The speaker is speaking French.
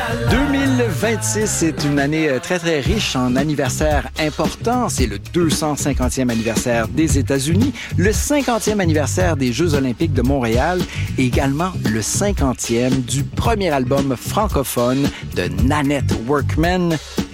2026 est une année très, très riche en anniversaires importants. C'est le 250e anniversaire des États-Unis, le 50e anniversaire des Jeux olympiques de Montréal et également le 50e du premier album francophone de Nanette Workman,